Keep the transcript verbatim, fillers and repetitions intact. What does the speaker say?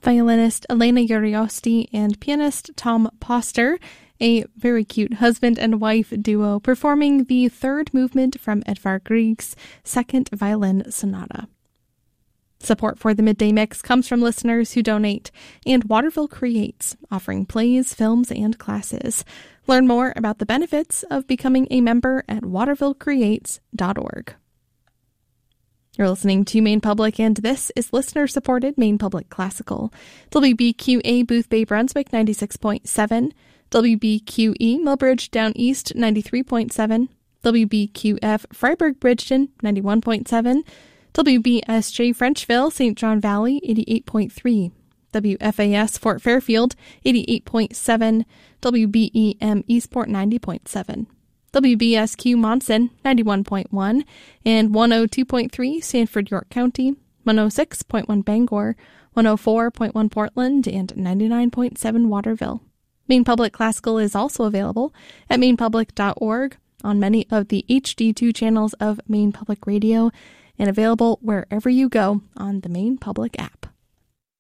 violinist Elena Uriosti and pianist Tom Poster, a very cute husband and wife duo, performing the third movement from Edvard Grieg's Second Violin Sonata. Support for the Midday Mix comes from listeners who donate, and Waterville Creates, offering plays, films, and classes. Learn more about the benefits of becoming a member at waterville creates dot org. You're listening to Maine Public, and this is listener-supported Maine Public Classical. W B Q A Booth Bay Brunswick ninety-six point seven, W B Q E Millbridge Down East ninety-three point seven, W B Q F Freiburg Bridgeton ninety-one point seven, W B S J Frenchville Saint John Valley eighty-eight point three, W F A S Fort Fairfield eighty-eight point seven, W B E M Eastport ninety point seven, W B S Q Monson ninety-one point one, and one oh two point three Sanford York County, one oh six point one Bangor, one oh four point one Portland, and ninety-nine point seven Waterville. Maine Public Classical is also available at maine public dot org, on many of the H D two channels of Maine Public Radio, and available wherever you go on the Maine Public app.